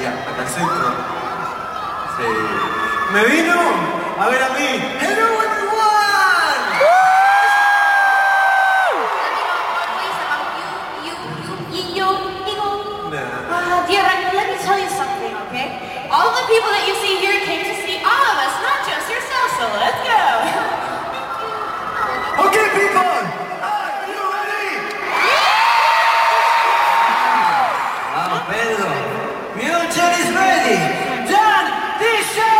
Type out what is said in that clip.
allá, acá al centro. Sí. Me vino a ver a mí. ¡Hello, everyone! Dear, let me tell you something, okay? All the people that you see